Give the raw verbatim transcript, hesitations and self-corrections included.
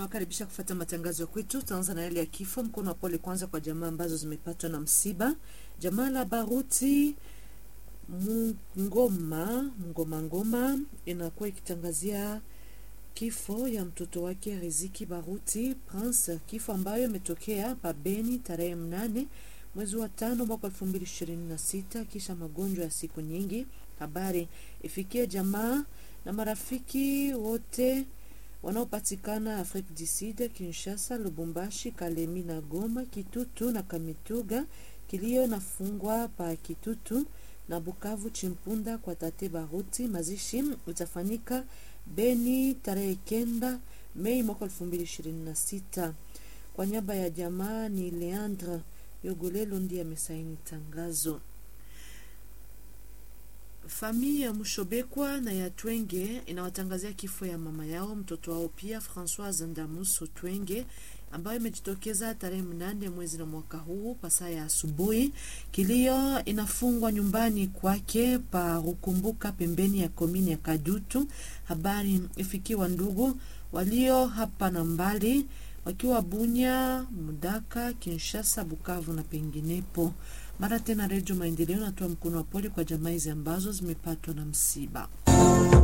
tunawakaribisha kufuata matangazo ya kwetu. Tutaanza na yale ya kifo. Mkono wa pole kwanza kwa jamaa ambazo zimepatwa na msiba. Jamaa la Baruti Ngoma, Ngoma Ngoma inakuwa ikitangazia kifo ya mtoto wake Riziki Baruti Prince, kifo ambayo imetokea pa Beni tarehe mnane mwezi wa tano mwaka elfu mbili ishirini na sita kisha magonjwa ya siku nyingi. Habari ifikie jamaa na marafiki wote wanaopatikana Afrika du Sud, Kinshasa, Lubumbashi, Kalemi na Goma, Kitutu na Kamituga. Kilio nafungwa pa Kitutu na Bukavu Chimpunda kwa tate Baruti. Mazishi utafanyika Beni tarehe kenda Mei mwaka elfu mbili ishirini na sita. Kwa niaba ya jamaa ni Leandre Yogolelo ndiye amesaini tangazo. Familia ya Mushobekwa na ya Twenge inawatangazia kifo ya mama yao mtoto wao pia Françoise Ndamuso Twenge ambayo imejitokeza tarehe mnane mwezi na mwaka huu pasaa ya asubuhi. Kilio inafungwa nyumbani kwake pa Rukumbuka pembeni ya komini ya Kadutu. Habari ifikiwa ndugu walio hapa na mbali wakiwa Bunya, Mudaka, Kinshasa, Bukavu na penginepo. Mara tena Radio Maendeleo natoa mkono wa pole kwa jamaa hizi ambazo zimepatwa na msiba.